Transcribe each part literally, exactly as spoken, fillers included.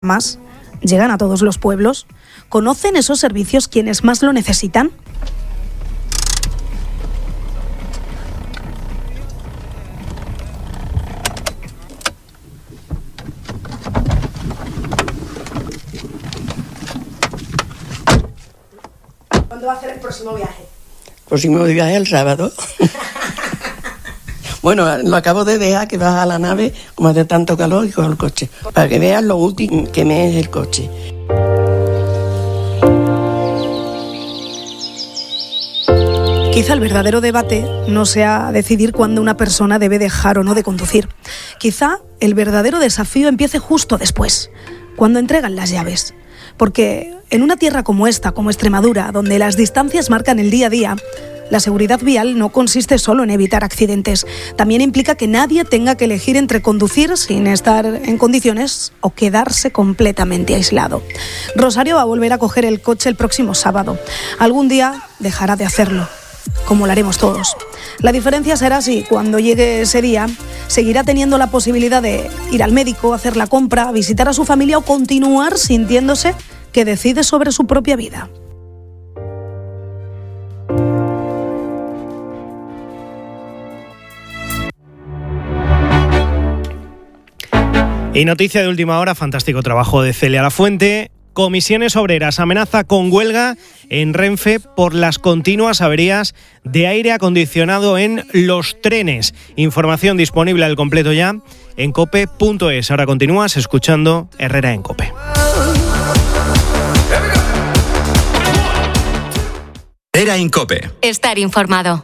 más llegan a todos los pueblos. ¿Conocen esos servicios quienes más lo necesitan? ¿Cuándo va a hacer el próximo viaje? Próximo viaje el sábado. Bueno, lo acabo de dejar, que vas a la nave, como hace tanto calor, y cojo el coche, para que veas lo útil que me es el coche. Quizá el verdadero debate no sea decidir cuándo una persona debe dejar o no de conducir. Quizá el verdadero desafío empiece justo después, cuando entregan las llaves. Porque en una tierra como esta, como Extremadura, donde las distancias marcan el día a día, la seguridad vial no consiste solo en evitar accidentes. También implica que nadie tenga que elegir entre conducir sin estar en condiciones o quedarse completamente aislado. Rosario va a volver a coger el coche el próximo sábado. Algún día dejará de hacerlo, como lo haremos todos. La diferencia será si, cuando llegue ese día, seguirá teniendo la posibilidad de ir al médico, hacer la compra, visitar a su familia o continuar sintiéndose que decide sobre su propia vida. Y noticia de última hora, fantástico trabajo de Celia Lafuente. Comisiones Obreras amenaza con huelga en Renfe por las continuas averías de aire acondicionado en los trenes. Información disponible al completo ya en cope punto es. Ahora continúas escuchando Herrera en COPE. Herrera en COPE. Estar informado.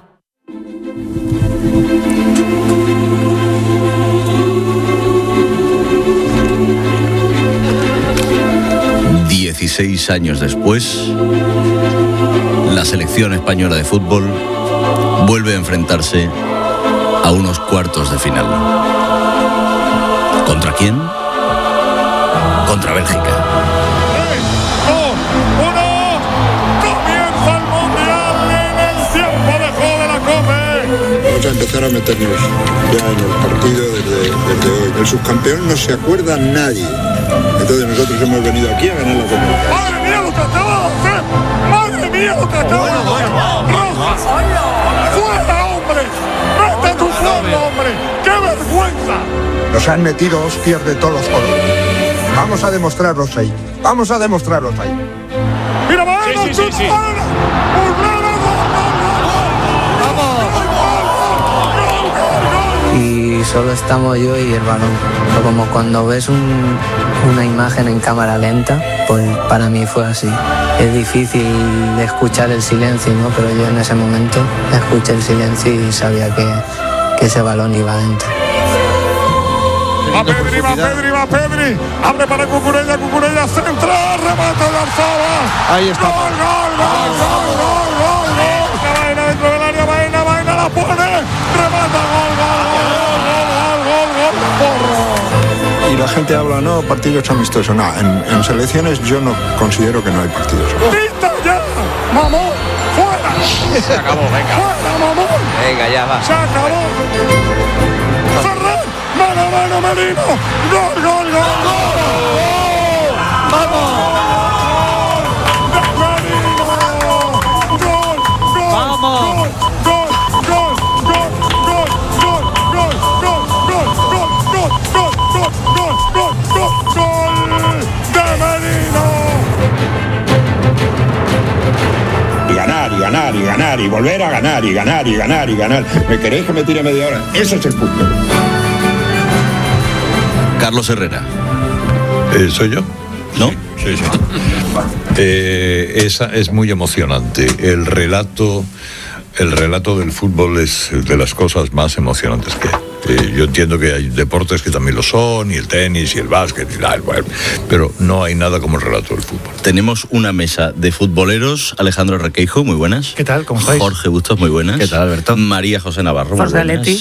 dieciséis años después, la selección española de fútbol vuelve a enfrentarse a unos cuartos de final. ¿Contra quién? Contra Bélgica. tres, dos, uno, comienza el Mundial en el tiempo de juego de la COPE. Vamos a empezar a meternos ya en el partido desde, desde hoy. El subcampeón no se acuerda nadie. Entonces nosotros hemos venido aquí a ganar la Copa. ¡Madre mía lo que acaba de hacer! ¡Madre mía lo que acaba de hacer! ¡Roja! ¡Fuera, hombre! ¡Vete tu pueblo, hombre! ¡Qué vergüenza! Nos han metido hostias de todos los colores. Vamos a demostrarlos ahí. Vamos a demostrarlos ahí. ¡Mira, Baena! ¡Sí, sí, sí! sí. Y solo estamos yo y el balón. Pero como cuando ves un, una imagen en cámara lenta, pues para mí fue así. Es difícil escuchar el silencio, ¿no? Pero yo en ese momento escuché el silencio y sabía que, que ese balón iba adentro. Va Pedri, va Pedri, va Pedri. Abre para Cucurella, Cucurella centra, remate de Arzaba. Ahí está. Gol, gol, gol, gol, gol, gol, gol. Baena dentro del área, Baena, Baena la pone. Remata, gol, gol, gol, gol, gol, gol, gol. Y la gente habla, no, partidos amistosos. No, en, en selecciones yo no considero que no hay partidos. ¡Pita ya! ¡Mamón! ¡Fuera! Se acabó, venga. ¡Fuera, mamón! Venga, ya va. ¡Se acabó! ¡Ferrer! ¡Mano, mano, Merino! ¡Gol, gol, gol, gol! ¡Vamos! ¡De Merino! ¡Gol, gol! ¡Vamos! ¡Gol, gol, gol, gol, gol, gol, gol, gol, gol, gol, gol, gol, gol, gol, gol! ¡De Merino! Y ganar, y ganar, y ganar, y volver a ganar, y ganar, y ganar, y ganar. ¿Me queréis que me tire media hora? Ese es el punto. Carlos Herrera. Eh, ¿Soy yo? ¿No? Sí, sí. eh, esa es muy emocionante. El relato, el relato del fútbol es de las cosas más emocionantes que hay. Eh, yo entiendo que hay deportes que también lo son, y el tenis, y el básquet, y tal, bueno, pero no hay nada como el relato del fútbol. Tenemos una mesa de futboleros. Alejandro Requeijo, muy buenas. ¿Qué tal? ¿Cómo estáis? Jorge Bustos, muy buenas. ¿Qué tal, Alberto? María José Navarro, muy Jorge buenas. Leti.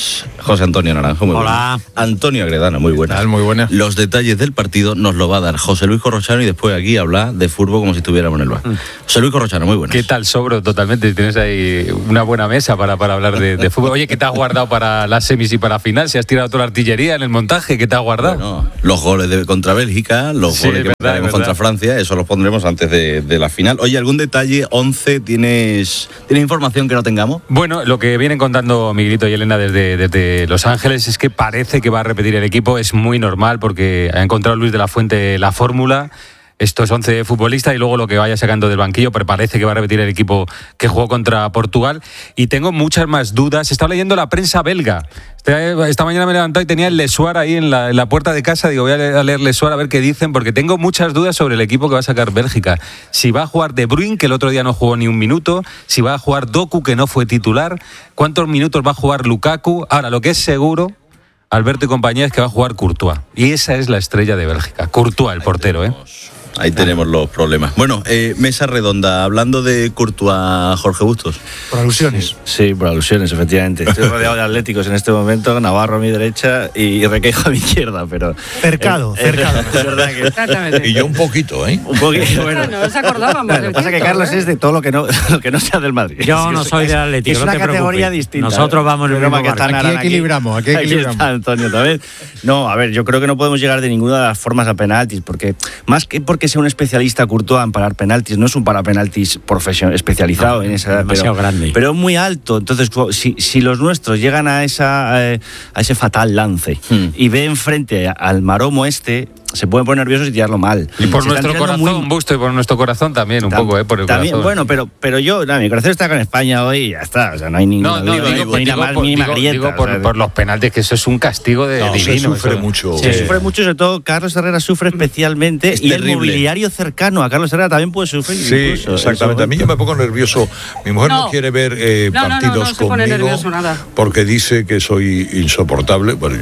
José Antonio Naranjo, muy Hola. buenas. Antonio Agredana, muy buenas. Muy buenas. Los detalles del partido nos lo va a dar José Luis Corrochano y después aquí hablar de fútbol como si estuviéramos en el bar. Mm. José Luis Corrochano, muy buenas. ¿Qué tal, Sobro? Totalmente. Tienes ahí una buena mesa para, para hablar de, de fútbol. Oye, ¿qué te has guardado para las semis y para final? ¿Si has tirado toda la artillería en el montaje? ¿Qué te has guardado? Bueno, los goles de, contra Bélgica, los Sí, goles que verdad, haremos contra Francia, eso los pondremos antes de, de la final. Oye, ¿algún detalle? once, ¿tienes, ¿tienes información que no tengamos? Bueno, lo que vienen contando Miguelito y Elena desde, desde Los Ángeles es que parece que va a repetir el equipo. Es muy normal porque ha encontrado Luis de la Fuente la fórmula. Estos once futbolistas y luego lo que vaya sacando del banquillo, pero parece que va a repetir el equipo que jugó contra Portugal. Y tengo muchas más dudas. Estaba leyendo la prensa belga. Esta, esta mañana me he levantado y tenía el Le Soir ahí en la, en la puerta de casa. Digo, voy a leer, a leer Le Soir a ver qué dicen, porque tengo muchas dudas sobre el equipo que va a sacar Bélgica. Si va a jugar De Bruyne, que el otro día no jugó ni un minuto. Si va a jugar Doku, que no fue titular. ¿Cuántos minutos va a jugar Lukaku? Ahora, lo que es seguro, Alberto y compañía, es que va a jugar Courtois. Y esa es la estrella de Bélgica. Courtois, el portero, ¿eh? Ahí tenemos los problemas. Bueno, eh, mesa redonda, hablando de Courtois, Jorge Bustos. Por alusiones. Sí, por alusiones, efectivamente. Estoy rodeado de atléticos en este momento, Navarro a mi derecha y Requeijo a mi izquierda, pero... Cercado, eh, cercado. Es verdad que... Y yo un poquito, ¿eh? Un poquito, bueno. No nos acordábamos. Lo que pasa es que Carlos es de todo lo que no, lo que no sea del Madrid. Yo no soy del Atlético, es no una te categoría preocupes. distinta. Nosotros vamos en el mismo barco. Aquí equilibramos, aquí equilibramos. Aquí está Antonio también. No, a ver, yo creo que no podemos llegar de ninguna de las formas a penaltis, porque más que porque sea un especialista Courtois en parar penaltis, no es un parapenaltis profesional especializado no, en esa, demasiado pero, grande. pero muy alto. Entonces, si, si los nuestros llegan a esa eh, a ese fatal lance hmm. y ven frente al maromo este, se pueden poner nerviosos y tirarlo mal. Y por se nuestro corazón, muy... Busto, y por nuestro corazón también, un Tam, poco, ¿eh? Por el también, corazón. Bueno, pero, pero yo, no, mi corazón está con España hoy y ya está. O sea, no hay ninguna no, no, duda, digo, ni digo, la más por, mínima digo, grieta. digo por, o sea, por los penaltis, que eso es un castigo de no, divino. Se sufre eso. mucho. Sí, se sufre mucho, sobre todo Carlos Herrera sufre especialmente es y terrible. El mobiliario cercano a Carlos Herrera también puede sufrir. Sí, incluso, exactamente. eso. A mí yo me pongo nervioso. Mi mujer no, no quiere ver eh, no, partidos no, no, no se pone conmigo nervioso, nada. porque dice que soy insoportable. Bueno,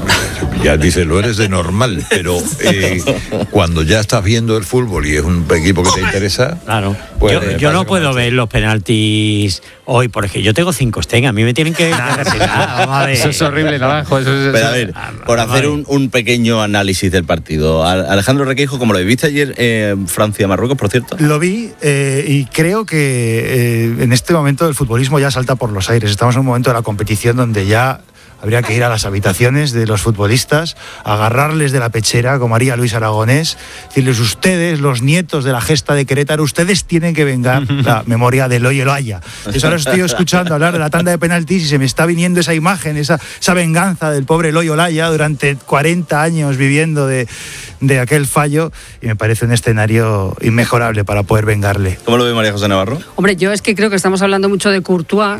ya dice, lo eres de normal, pero eh, cuando ya estás viendo el fútbol y es un equipo que te interesa... Claro. Pues, yo yo no puedo ver los penaltis hoy, por ejemplo. Yo tengo cinco Sten, a mí me tienen que... Eso es horrible, Naranjo. Eso es, Pero a ver, por hacer un, un pequeño análisis del partido. Alejandro Requeijo, ¿cómo lo viste ayer eh, Francia-Marruecos, por cierto? Lo vi eh, y creo que eh, en este momento el futbolismo ya salta por los aires. Estamos en un momento de la competición donde ya habría que ir a las habitaciones de los futbolistas, agarrarles de la pechera, como haría Luis Aragonés, decirles: ustedes, los nietos de la gesta de Querétaro, ustedes tienen que vengar la memoria de Loye Loaya. Entonces ahora estoy escuchando hablar de la tanda de penaltis y se me está viniendo esa imagen, esa, esa venganza del pobre Loye Olaya durante cuarenta años viviendo de, de aquel fallo, y me parece un escenario inmejorable para poder vengarle. ¿Cómo lo ve María José Navarro? Hombre, yo es que creo que estamos hablando mucho de Courtois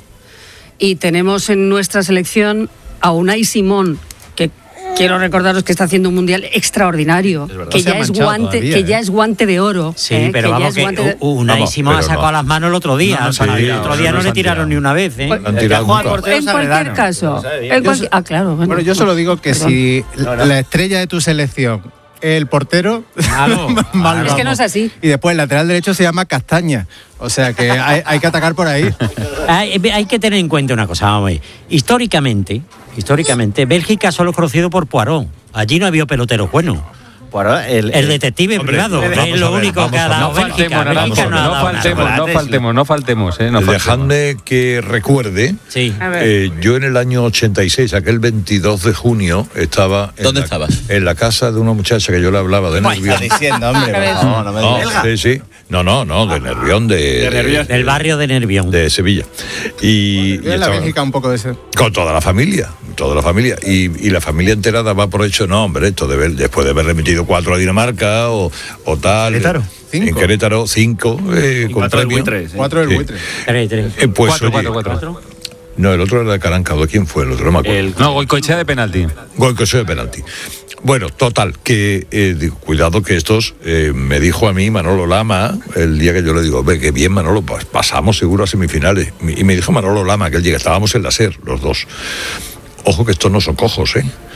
y tenemos en nuestra selección a Unai Simón, que quiero recordaros que está haciendo un mundial extraordinario, que ya es guante, todavía, que ¿eh? ya es guante de oro. Sí, ¿eh? pero que vamos, que de... Unai Simón ha sacado no. las manos el otro día. No, no, sí, el otro día no, no le tiraron ni una vez. ¿eh? Pues, en cualquier caso. En cualquier... Ah, claro. Bueno, bueno, yo solo digo que Perdón. si no, no. la estrella de tu selección, el portero, claro, mal, es que no es así. Y después el lateral derecho se llama Castaña. O sea que hay, hay que atacar por ahí. hay, hay que tener en cuenta una cosa, vamos a ver. Históricamente, históricamente, Bélgica solo es conocido por Poirot. Allí no había peloteros buenos. El, el detective hombre, privado, es lo único ver, que ha dado no Bélgica. Faltemos, Bélgica no, no, faltemos, no faltemos, no faltemos, eh, no faltemos. Dejadme que recuerde, sí. eh, yo en el año ochenta y seis, aquel veintidós de junio, estaba... ¿Dónde la, estabas? En la casa de una muchacha que yo le hablaba de pues Nervión. Está diciendo, hombre, no, no me no, sí, sí. No, no, no, de Nervión, de, de, Nervión. de, del barrio de Nervión. De Sevilla. Y, y en la Bélgica un poco de ese. Con toda la familia, toda la familia. Y, y la familia entera daba por hecho, no, hombre, esto de ver, después de haber remitido cuatro a Dinamarca, O, o tal. Querétaro. Cinco. En Querétaro, cinco. Eh, con cuatro del buitre. Sí. Cuatro del sí. buitre. Tres, tres. Eh, pues, cuatro, oye, cuatro, cuatro. No, el otro era de Carancado. ¿Quién fue el otro? No me acuerdo. El, no, Goicoechea de penalti. Goicoechea de penalti. Bueno, total, que eh, digo, cuidado que estos, eh, me dijo a mí Manolo Lama, el día que yo le digo, ve, que bien Manolo, pues pasamos seguro a semifinales. Y me dijo Manolo Lama que el día que estábamos en la SER, los dos. Ojo que estos no son cojos, ¿eh?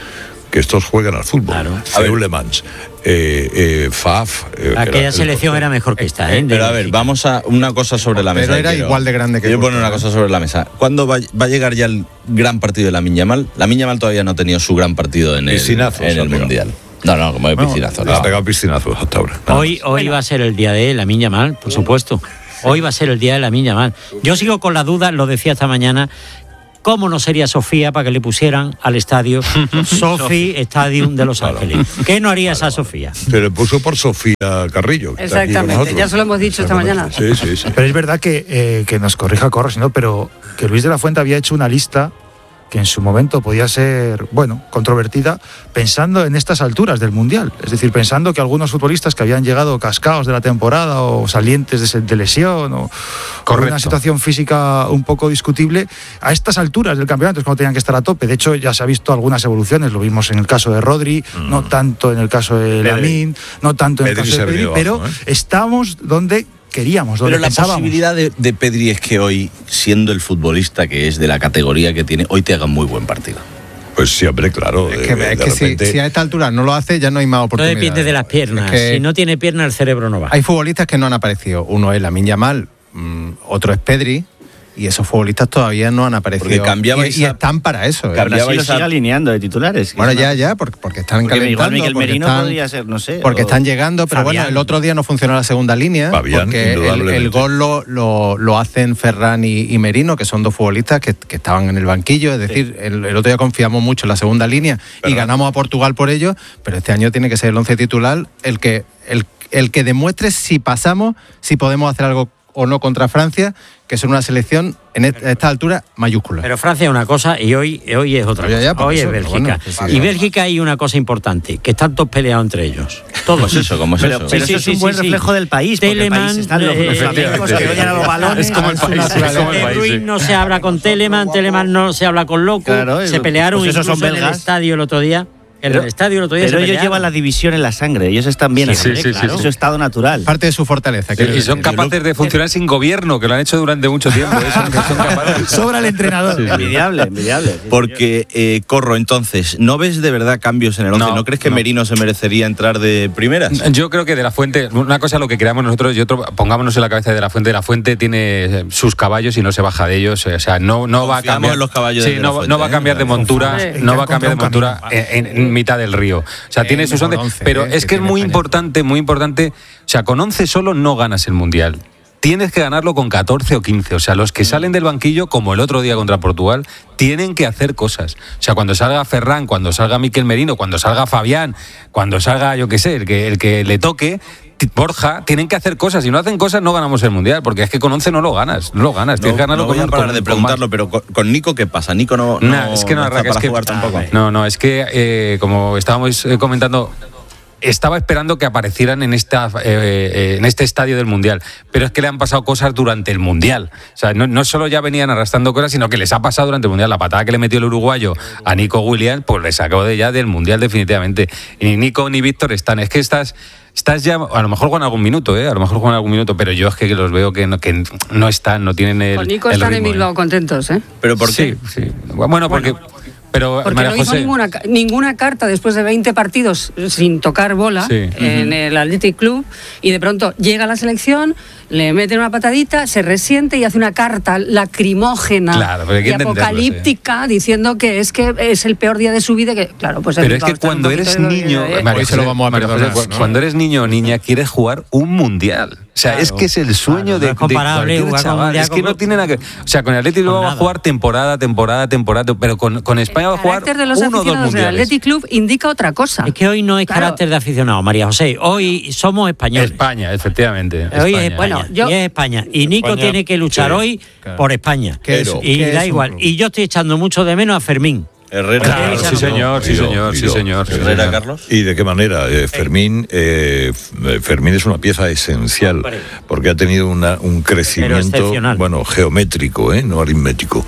que estos juegan al fútbol. Claro. Feulemans, eh, eh, Faf. Eh, Aquella era, selección era mejor que esta, ¿eh? Pero a ver, vamos a una cosa sobre la mesa. Pero era quiero, igual de grande que Quiero Courtois, poner una ¿eh? cosa sobre la mesa. ¿Cuándo va, va a llegar ya el gran partido de Lamine Yamal? Lamine Yamal todavía no ha tenido su gran partido en el, Piscinazos, en el amigo. Mundial. No, no, como de piscinazo. Le ha no. pegado piscinazos hasta ahora. Nada Hoy, hoy va a ser el día de Lamine Yamal, por supuesto. Hoy va a ser el día de Lamine Yamal. Yo sigo con la duda, lo decía esta mañana, ¿cómo no sería Sofía para que le pusieran al estadio Sofi Stadium de Los Ángeles? ¿Qué no haría esa Sofía? Se le puso por Sofía Carrillo. que está aquí con Exactamente, nosotros. ya se lo hemos dicho esta mañana. Sí, sí, sí. Pero es verdad que, eh, que nos corrija Corro, sino, pero que Luis de la Fuente había hecho una lista que en su momento podía ser, bueno, controvertida, pensando en estas alturas del Mundial. Es decir, pensando que algunos futbolistas que habían llegado cascados de la temporada o salientes de, de lesión o con una situación física un poco discutible, a estas alturas del campeonato es cuando tenían que estar a tope. De hecho, ya se ha visto algunas evoluciones, lo vimos en el caso de Rodri, mm. no tanto en el caso de Lamine, no tanto en Pedri el caso de Pedri, abajo, pero ¿eh? estamos donde queríamos, donde Pero la pensábamos. posibilidad de, de Pedri es que hoy, siendo el futbolista que es de la categoría que tiene, hoy te haga un muy buen partido. Pues siempre, claro. Es que, de, es que de si, repente... si a esta altura no lo hace, ya no hay más No oportunidades. depende de las piernas. Es que si no tiene piernas, el cerebro no va. Hay futbolistas que no han aparecido. Uno es Lamine Yamal, mmm, otro es Pedri. Y esos futbolistas todavía no han aparecido. Porque cambiabais y, y a- están para eso. ¿eh? Brasil lo sigue alineando de titulares. Bueno, Es ya, una- ya, porque, porque están Porque calentando. igual Miguel porque Merino están, podría ser, no sé. Porque o- están llegando, pero Fabián. bueno, el otro día no funcionó la segunda línea. Fabián, porque el, indudablemente. el gol lo, lo, lo hacen Ferran y, y Merino, que son dos futbolistas que, que estaban en el banquillo. Es decir, el, el otro día confiamos mucho en la segunda línea y ganamos a Portugal por ello, pero este año tiene que ser el once titular el que, el, el que demuestre si pasamos, si podemos hacer algo o no contra Francia, que es una selección en et- a esta altura mayúscula. Pero Francia es una cosa y hoy, hoy es otra Ya, cosa. ya, por hoy eso, es pero Bélgica. bueno, que sí, y sí. Bélgica hay una cosa importante, que están todos peleados entre ellos. Todos. Pues eso, ¿cómo es Pero, eso? pero Sí, eso sí, es un buen sí, sí. reflejo del país. Porque el Telemann, país están los, eh, los flamencos que odian a los balones. Es como el a su país, es naturaleza. como el De país, Bruyne sí. no se habla con Telemann, Telemann no se habla con Loco. Claro, se pelearon pues esos incluso son en el belgas. estadio el otro día. En Pero- el estadio el otro día Pero se ellos pelearon. llevan la división en la sangre. Ellos están bien. Sí, sí, sí, claro. sí, Es sí. su estado natural. Parte de su fortaleza. quiero Y son decir. capaces de funcionar sin gobierno, que lo han hecho durante mucho tiempo. ¿eh? Son, son capaces. Sobra el entrenador. Envidiable, envidiable. Sí, Porque, eh, Corro, entonces, ¿no ves de verdad cambios en el once? ¿No, No, crees que no. Merino se merecería entrar de primeras? Yo creo que De la Fuente, una cosa lo que creamos nosotros y otro, pongámonos en la cabeza de De la Fuente. De la Fuente tiene sus caballos y no se baja de ellos. O sea, no, no va a Confiamos cambiar. en los caballos Sí, de De no, la Fuente, no va a ¿eh? cambiar de montura, Sí. no va a cambiar de Encuentra un montura en, en mitad del río. O sea, tiene El sus mejor once, once, pero eh, es que que es tiene muy España. importante, muy importante. O sea, con once solo no ganas el Mundial. Tienes que ganarlo con catorce o quince. O sea, los que salen del banquillo, como el otro día contra Portugal, tienen que hacer cosas. O sea, cuando salga Ferran, cuando salga Miquel Merino, cuando salga Fabián, cuando salga, yo qué sé, el que, el que le toque, t- Borja, tienen que hacer cosas. Si no hacen cosas, no ganamos el Mundial, porque es que con once no lo ganas. No lo ganas. Tienes que No, ganarlo no voy con a un- parar con- de con preguntarlo, más. pero con, con Nico, ¿qué pasa? Nico no, no, Nah, es que no, no está arranca, es para que jugar tampoco. No, no, es que eh, como estábamos eh, comentando, estaba esperando que aparecieran en esta eh, eh, en este estadio del Mundial, pero es que le han pasado cosas durante el Mundial. O sea, no, no solo ya venían arrastrando cosas, sino que les ha pasado durante el Mundial. La patada que le metió el uruguayo a Nico Williams, pues le sacó de ya del Mundial definitivamente. Y ni Nico ni Víctor están. Es que estás Estás ya, a lo mejor juegan algún minuto, ¿eh? A lo mejor juegan algún minuto, pero yo es que los veo que no, que no están, no tienen el. Con Nico el están en ritmo, ¿eh? Bilbao contentos, ¿eh? ¿Pero por qué? Sí, sí. Bueno, porque. Pero, Porque María no hizo José, ninguna, ca- ninguna carta después de veinte partidos sin tocar bola Sí. en el Athletic Club y de pronto llega a la selección, le meten una patadita, se resiente y hace una carta lacrimógena Claro, pero hay que y entenderlo, apocalíptica diciendo que es que es el peor día de su vida. Que, claro, pues el Pero es Bilbao que está un cuando poquito eres de- niño, eh, María Hoy se lo José, vamos a María perdonar, José, ¿no? cuando eres niño o niña quieres jugar un mundial. O sea, Claro. es que es el sueño Claro, de, no es comparable de cualquier jugar con un chaval. mundial Es que con- no tiene nada que. O sea, con el Atlético con va a nada. jugar temporada, temporada, temporada, pero con, con España va a El jugar carácter de los uno o dos aficionados del mundiales. Athletic Club indica otra cosa. Es que hoy no es Claro. carácter de aficionado, María José. Hoy somos españoles. España, efectivamente. Hoy es España. España. Bueno, yo- y es España. Y Nico España, tiene que luchar sí, hoy claro. por España. ¿Qué es- y qué da es un igual. club? Y yo estoy echando mucho de menos a Fermín. Herrera. Claro, sí, señor, sí, Miro, señor, sí, miro. señor. sí, Herrera, señor. Carlos. ¿Y de qué manera? Eh, Fermín, eh, F- Fermín es una pieza esencial Hombre. porque ha tenido una- un crecimiento, excepcional. bueno, geométrico, ¿eh? No aritmético.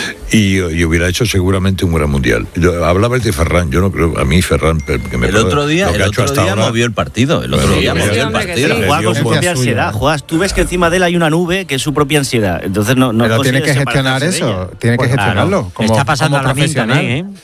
Y, y hubiera hecho seguramente un gran mundial. Yo, hablabais de Ferran, yo no creo, a mí Ferran, que me El parece otro día, lo que el ha hecho otro hasta día ahora, movió el partido. El otro Bueno, día sí, movió el hombre, que partido. sí. Juega con su Dio propia suya. ansiedad. Juegas, tú ves que encima de él hay una nube que es su propia ansiedad. Entonces no, no Pero tiene que consigues gestionar separarse de eso, ella. tiene que Pues claro, gestionarlo. Como, está pasando como a la profesional. también, ¿eh?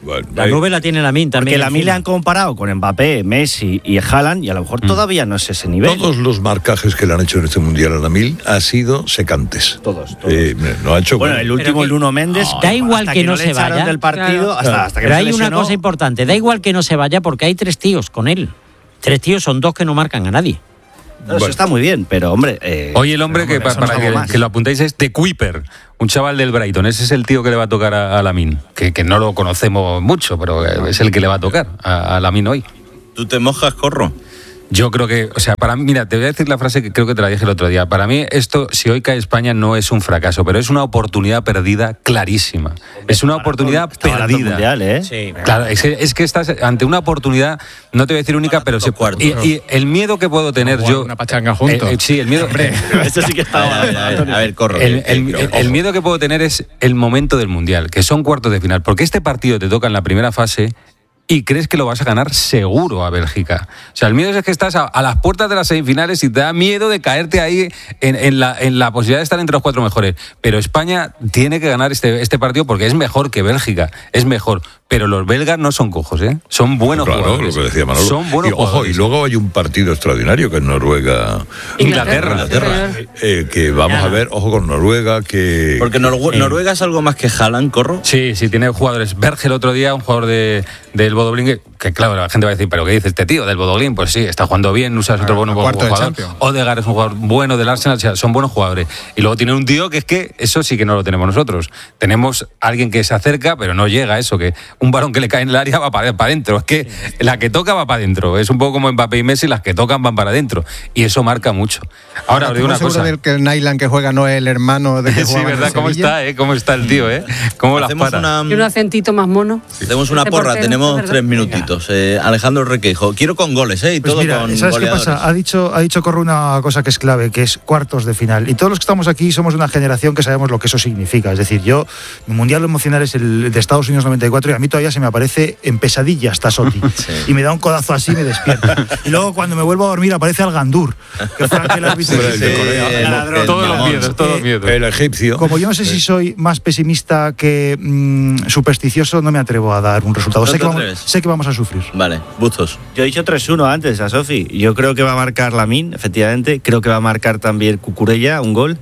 Bueno, La nube la tiene Lamine también. Porque Lamine le encima. han comparado con Mbappé, Messi y Haaland y a lo mejor Mm. todavía no es ese nivel. Todos los marcajes que le han hecho en este mundial a Lamine han sido secantes. Todos, todos. Eh, no ha hecho. Bueno, el último, el Nuno Méndez. Da igual hasta que, no le se echaron vaya. del partido, Claro. hasta, hasta que Pero no se hay una lesionó. cosa importante, da igual que no se vaya porque hay tres tíos con él. Tres tíos son dos que no marcan a nadie. Eso Bueno. está muy bien, pero hombre. Eh, Hoy el hombre pero, que, hombre, pa- eso no para es que, algo más. que lo apuntéis es The Kuiper, un chaval del Brighton. Ese es el tío que le va a tocar a, a Lamine, que, que no lo conocemos mucho, pero es el que le va a tocar a, a Lamine hoy. ¿Tú te mojas, Corro? Yo creo que, o sea, para mí, mira, te voy a decir la frase que creo que te la dije el otro día. Para mí, esto, si hoy cae España, no es un fracaso, pero es una oportunidad perdida clarísima. Es una oportunidad Está ganando el perdida. mundial, ¿eh? Sí. Claro, es que, es que estás ante una oportunidad, no te voy a decir única, pero sí. Y, y el miedo que puedo tener Jugar yo. una pachanga juntos. Eh, eh, sí, el miedo. Eso sí que estaba. A ver, a ver, a ver, Corro. El, que- el- que- el- el miedo que puedo tener es el momento del Mundial, que son cuartos de final, porque este partido te toca en la primera fase y crees que lo vas a ganar seguro a Bélgica. O sea, el miedo es que estás a, a las puertas de las semifinales y te da miedo de caerte ahí en, en la, en la posibilidad de estar entre los cuatro mejores. Pero España tiene que ganar este, este partido porque es mejor que Bélgica, es mejor. Pero los belgas no son cojos, ¿eh? Son buenos Claro, jugadores. lo que decía Manolo. Son buenos y, ojo, jugadores. y luego hay un partido extraordinario que es Noruega. Inglaterra. Inglaterra. Eh, que vamos a ver, ojo con Noruega, que. Porque Norue- Eh. Noruega es algo más que Haaland, Corro. Sí, sí, tiene jugadores. Berge el otro día, un jugador de, del Bodoglin, que, que claro, la gente va a decir, ¿pero qué dice este tío del Bodoglin? Pues sí, está jugando bien, Usas otro bueno cuarto de jugador. Champions. Odegaard es un jugador bueno del Arsenal, o sea, son buenos jugadores. Y luego tiene un tío que es que eso sí que no lo tenemos nosotros. Tenemos alguien que se acerca, pero no llega a eso, que un balón que le cae en el área va para adentro. Es que la que toca va para adentro. Es un poco como Mbappé y Messi, las que tocan van para adentro. Y eso marca mucho. Ahora, os digo una ¿Estás cosa. seguro de que el Nyland que juega no es el hermano de que Sí, juega en ¿verdad? ¿Cómo Sevilla? está, eh? ¿Cómo está el tío, eh? ¿Cómo las Hacemos para? una, Y un acentito más mono. hacemos una Este porra, portero, tenemos es verdad. tres minutitos. Eh, Alejandro Requeijo, quiero con goles, ¿eh? Y Pues todo mira, con ¿sabes qué goleadores. pasa? Ha dicho, ha dicho Corro una cosa que es clave, que es cuartos de final. Y todos los que estamos aquí somos una generación que sabemos lo que eso significa. Es decir, yo, mi mundial emocional es el de Estados Unidos noventa y cuatro y a mí todavía se me aparece en pesadilla hasta Soti. Y me da un codazo así y me despierta. Y luego cuando me vuelvo a dormir aparece Al Gandur, que fue aquel árbitro Hombre, que el se- de Corea. el el- ladrón. el Todos los mamón. miedos, todos los miedos. El egipcio. Como yo no sé si soy más pesimista que mm, supersticioso, no me atrevo a dar un resultado. ¿No Sé te que, vamos, atreves? sé que vamos a sufrir. Vale, Bustos. Yo he dicho tres uno antes a Sofi. Yo creo que va a marcar Lamine, efectivamente. Creo que va a marcar también Cucurella, un gol.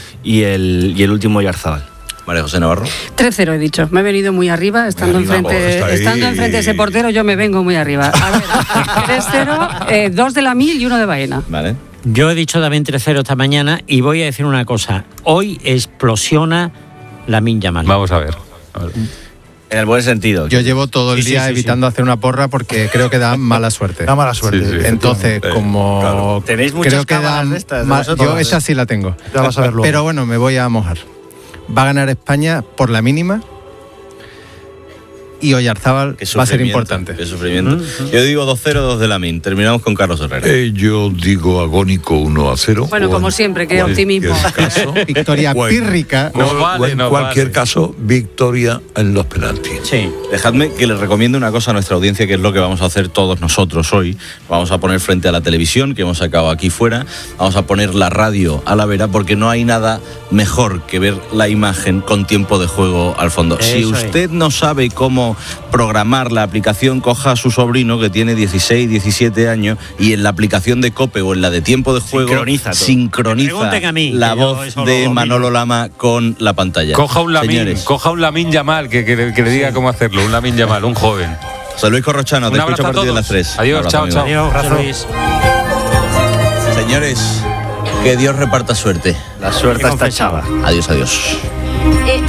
Y el, y el último Yarzabal. María José Navarro. tres cero he dicho. Me he venido muy arriba, estando Arriba, vos, enfrente, está ahí. estando enfrente de ese portero, yo me vengo muy arriba. A ver, tres cero, eh, dos de Lamine y uno de Baena. Vale. Yo he dicho también tres cero esta mañana y voy a decir una cosa. Hoy explosiona Lamine Yamal. Vamos a ver. A ver. En el buen sentido. Yo llevo todo el Sí, sí, día sí, evitando hacer una porra porque creo que da mala suerte. Da mala suerte. Sí, sí. Entonces, Eh, como claro. Tenéis muchas creo que da cámaras de estas, de ma- vosotros. yo esa sí la tengo. Ya vas a ver luego. Pero bueno, me voy a mojar. Va a ganar España por la mínima y Oyarzábal Qué va a ser sufrimiento, importante. Qué sufrimiento. Yo digo dos cero, dos de Lamine. Terminamos con Carlos Herrera. Eh, yo digo agónico uno a cero. Bueno, O como en siempre, qué cualquier optimismo. caso, Victoria o en- pírrica. No o vale, en no cualquier vale. caso, victoria en los penaltis. Sí. Dejadme que les recomiende una cosa a nuestra audiencia, que es lo que vamos a hacer todos nosotros hoy. Vamos a poner frente a la televisión, que hemos sacado aquí fuera. Vamos a poner la radio a la vera, porque no hay nada mejor que ver la imagen con tiempo de juego al fondo. Si Eso es. usted no sabe cómo programar la aplicación, coja a su sobrino que tiene dieciséis, diecisiete años y en la aplicación de COPE o en la de tiempo de juego Sincroniza todo. sincroniza Que me pregunten a mí, la que yo voz eso lo de domino. Manolo Lama con la pantalla. Coja un Lamine, Señores, coja un Lamine Yamal, que, que, que le diga cómo hacerlo. Un Lamine Yamal, un joven. José Luis Corrochano, te Un escucho abrazo a a partir de todos. las tres. Adiós, Un abrazo, chao, amigo. chao. Adiós, José Luis. Señores, que Dios reparta suerte. La suerte está echada. Adiós, adiós. Eh,